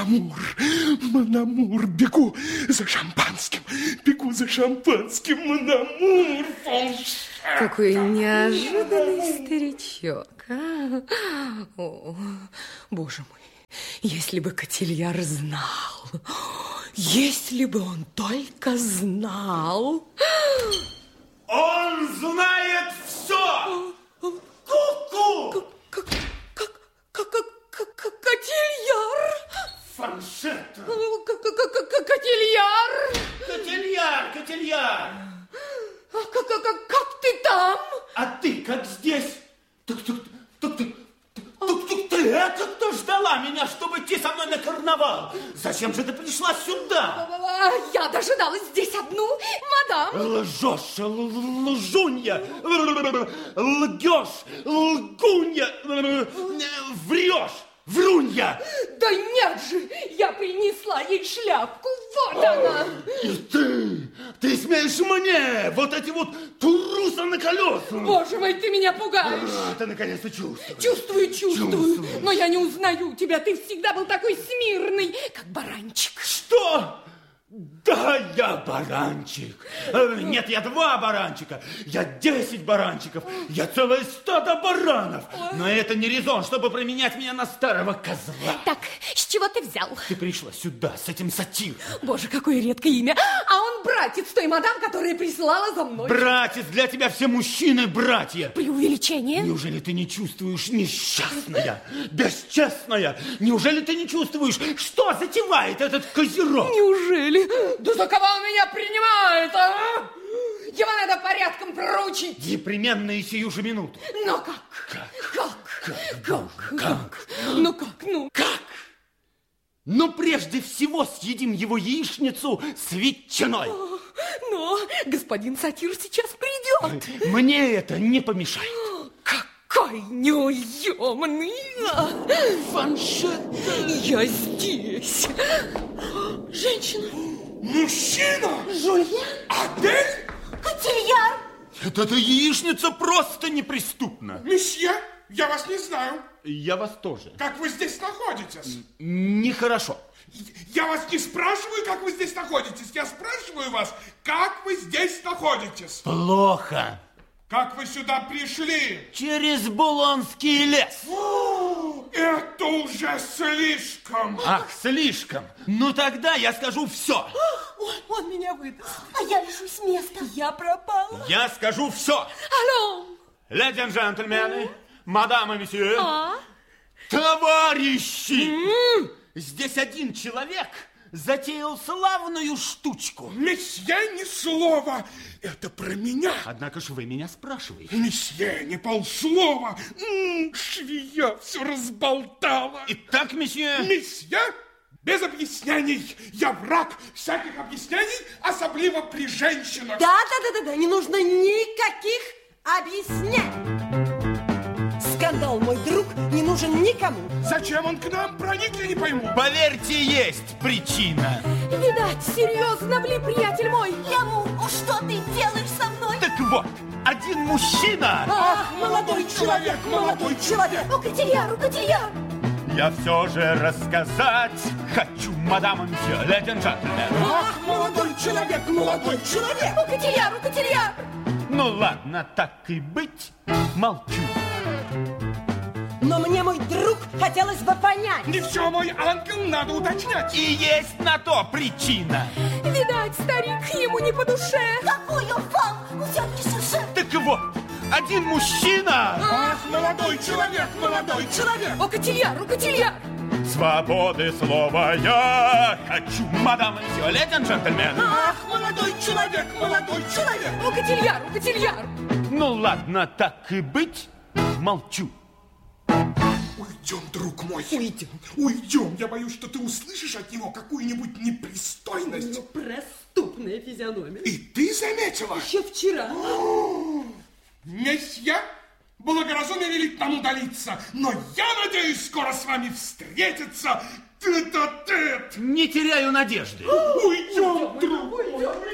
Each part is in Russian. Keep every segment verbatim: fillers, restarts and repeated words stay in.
Монамур, Монамур, бегу за шампанским, бегу за шампанским, Монамур. Какой неожиданный старичок, а? О, боже мой, если бы Котильяр знал, если бы он только знал. Он знает все! Ку-ку! Котильяр! Фаншетта! Котильяр! Котильяр, Котильяр! Как ты там? А ты как здесь? Так, так, так, так, так, так ты это кто ждала меня, чтобы идти со мной на карнавал? Зачем же ты пришла сюда? Я дожидалась здесь одну, мадам. Лжешь, лжунья, лгешь, лгунья, врешь, врунья. Да нет же, я принесла ей шляпку, вот она. И ты, ты смеешь мне вот эти вот турусы на колесах. Боже мой, ты меня пугаешь. А, ты наконец-то чувствуешь. Чувствую, чувствую, Чувствуешь. но я не узнаю тебя, ты всегда был такой смирный, как баранчик. Что? Да, я баранчик. Нет, я два баранчика. Я десять баранчиков. Я целое стадо баранов. Но это не резон, чтобы променять меня на старого козла. Так, с чего ты взял? Ты пришла сюда с этим сатиром. Боже, какое редкое имя. А он братец той мадам, которая прислала за мной. Братец, для тебя все мужчины братья. Преувеличение? Неужели ты не чувствуешь, несчастная, бесчестная? Неужели ты не чувствуешь, что затевает этот козерог? Неужели? Да за кого он меня принимает, а? Его надо порядком проучить. Непременно и сию же минуту. Но как? Как? Как? Как? Как? Как? Ну как? Ну? Как? Но прежде всего съедим его яичницу с ветчиной. Но господин сатир сейчас придет. Мне это не помешает. Какой неуемный. Фаншетта. Я здесь. Женщина. Мужчина? Жульен. Адель? Котильяр. Это, эта яичница просто неприступна. Месье, я вас не знаю. Я вас тоже. Как вы здесь находитесь? Нехорошо. Я вас не спрашиваю, как вы здесь находитесь. Я спрашиваю вас, как вы здесь находитесь. Плохо. Как вы сюда пришли? Через Булонский лес. О, это уже слишком. Ах, слишком. Ну тогда я скажу все. Ой, он меня выдаст. А я лишусь места. Я пропала. Я скажу все. Алло. Леди и джентльмены, мадам и месье, А? товарищи, м-м. Здесь один человек затеял славную штучку. Месье, ни слова. Это про меня. Однако ж вы меня спрашиваете. Месье, не полслова. М-м, швея все разболтала. Итак, месье... Месье, без объяснений. Я враг всяких объяснений, особливо при женщинах. Да, да, да, да, да, не нужно никаких объяснений. Скандал, мой друг, не нужен никому. Зачем он к нам проник, я не пойму. Поверьте, есть причина. Видать, серьезно, блин, приятель мой. Яму, что ты делаешь со мной? Так вот, один мужчина... Ах, молодой человек, молодой человек. О, Котильяр, о, Котильяр. Я все же рассказать хочу, мадам и месье, леди и джентльмены. Ах, молодой человек, молодой человек. О, Котильяр, о, Котильяр. Ну ладно, так и быть, молчу. Но мне, мой друг, хотелось бы понять. Не все, мой ангел, надо уточнять. И есть на то причина. Видать, старик ему не по душе. Какой он вам? Все-таки совершенно. Так вот, один мужчина... Ах, молодой человек, молодой человек. О, Котильяр, о, Котильяр. Свободы слова я хочу, мадам и месье, леди и джентльмены. Ах, молодой человек, молодой человек. О, Котильяр, о, Котильяр. Ну ладно, так и быть, молчу. Уйдем, друг мой. Уйдем. Уйдем. Я боюсь, что ты услышишь от него какую-нибудь непристойность. Ну, преступная физиономия. И ты заметила? Еще вчера. Месье, благоразумие велит нам удалиться, но я надеюсь скоро с вами встретиться. Тет-а-тет. Не теряю надежды. Уйдем, друг мой.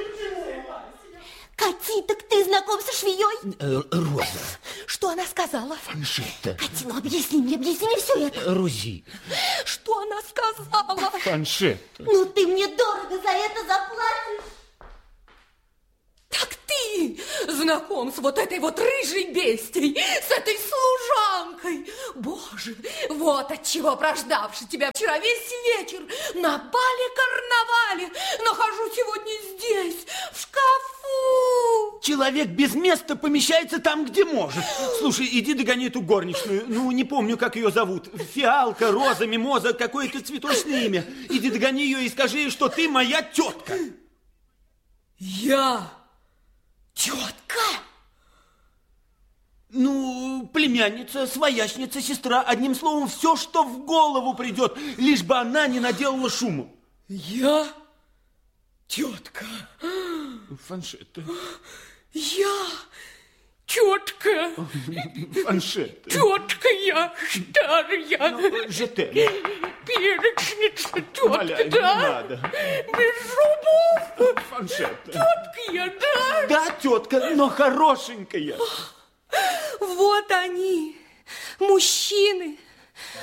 Кати, так ты знаком со швеей? Э, Роза. Что она сказала? Фаншетта. Кати, ну объясни мне, объясни мне все это. Рузи. Что она сказала? сказала. Фаншетта. Ну, ты мне дорого за это заплатишь. Так ты знаком с вот этой вот рыжей бестией, с этой служанкой. Боже, вот отчего, прождавши тебя вчера весь вечер на бале-карнавале, нахожу сегодня здесь, в шкафу. Человек без места помещается там, где может. Слушай, иди догони эту горничную. Ну, не помню, как ее зовут. Фиалка, Роза, Мимоза, какое-то цветочное имя. Иди догони ее и скажи ей, что ты моя тетка. Я... Тетка? Ну, племянница, своячница, сестра. Одним словом, все, что в голову придет, лишь бы она не наделала шуму. Я? Тетка? Фаншетта. Я? Тетка? Фаншетта. Тетка я, старая. Ну, жетем. Перечница, тетка, Умоляю, да? не надо. Без зубов. Фаншетта. Тетка я, да? Да, тетка, но хорошенькая. Вот они, мужчины,